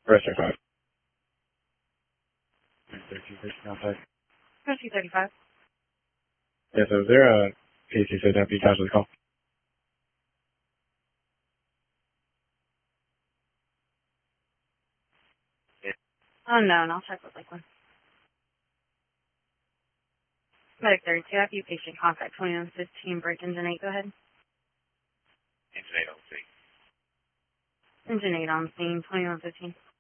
Rescue 5. 13 first contact. Rescue 35. Yes, so is there a PC deputy casualty call? Unknown. I'll check with Lakeland. Medic 32, I have you patient contact 2115, break engine 8, go ahead. Engine 8 on scene. Engine 8 on scene, 2115.